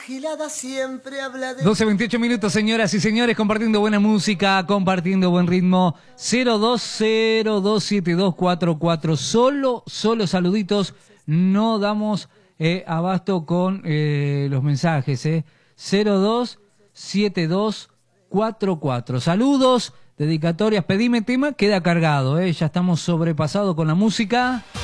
Gilada siempre habla de... 12:28 minutos, señoras y señores, compartiendo buena música, compartiendo buen ritmo. 02027244. Solo saluditos. No damos abasto con los mensajes. 027244. Saludos, dedicatorias, pedime tema, queda cargado. Ya estamos sobrepasados con la música.